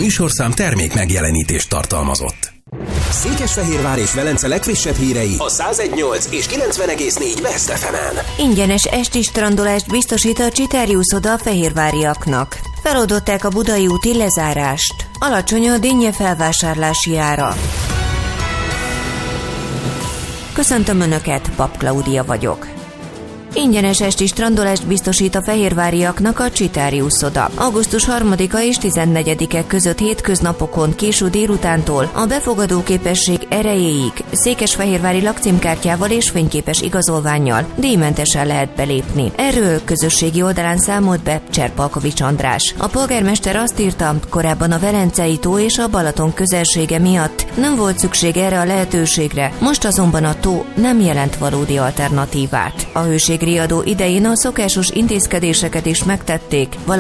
műsorszám termék megjelenítést tartalmazott. Székesfehérvár és Velence legfrissebb hírei a 101.8 és 90.4 Best FM-en. Ingyenes esti strandolást biztosít a Csitáriú Szoda a fehérváriaknak. Feloldották a Budai úti lezárást. Alacsony a dinnye felvásárlási ára. Köszöntöm Önöket, Pap Klaudia vagyok. Ingyenes esti strandolást biztosít a fehérváriaknak a Csitáriú Szoda. Augusztus 3-a és 14-e között hétköznapokon késő délutántól a befogadóképesség erejéig székesfehérvári lakcímkártyával és fényképes igazolvánnyal díjmentesen lehet belépni. Erről közösségi oldalán számolt be Cserpalkovics András. A polgármester azt írta, korábban a Velencei tó és a Balaton közelsége miatt nem volt szükség erre a lehetőségre, most azonban a tó nem jelent valódi alternatívát. A hőségriadó idején a szokásos intézkedéseket is megtették,